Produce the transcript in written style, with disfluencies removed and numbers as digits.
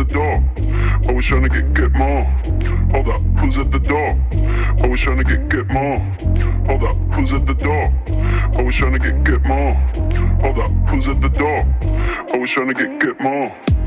door? Always trying to get more. Hold up, who's at the door? Always trying to get more. Hold up, who's at the door? Always trying to get more. Hold up, who's at the door? Always trying to get more.